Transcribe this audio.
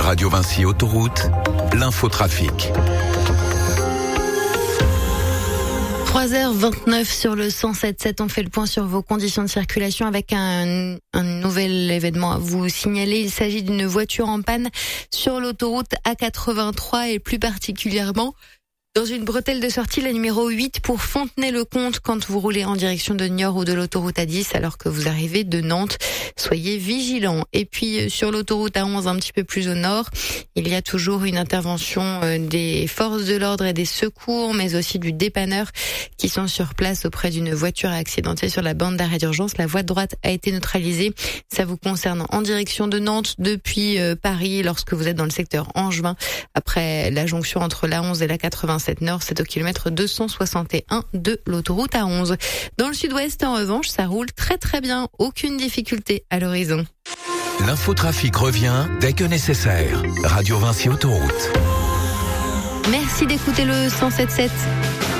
Radio Vinci Autoroute, l'infotrafic. 3h29 sur le 107.7, on fait le point sur vos conditions de circulation avec un nouvel événement à vous signaler. Il s'agit d'une voiture en panne sur l'autoroute A83 et plus particulièrement dans une bretelle de sortie, la numéro 8 pour Fontenay-le-Comte quand vous roulez en direction de Niort ou de l'autoroute A10 alors que vous arrivez de Nantes. Soyez vigilants. Et puis sur l'autoroute A11 un petit peu plus au nord, il y a toujours une intervention des forces de l'ordre et des secours, mais aussi du dépanneur qui sont sur place auprès d'une voiture accidentée sur la bande d'arrêt d'urgence. La voie de droite a été neutralisée. Ça vous concerne en direction de Nantes depuis Paris lorsque vous êtes dans le secteur Angevin après la jonction entre l'A11 et la 87 Nord, c'est au kilomètre 261 de l'autoroute A11. Dans le sud-ouest, en revanche, ça roule très très bien. Aucune difficulté à l'horizon. L'infotrafic revient dès que nécessaire. Radio Vinci Autoroute. Merci d'écouter le 107.7.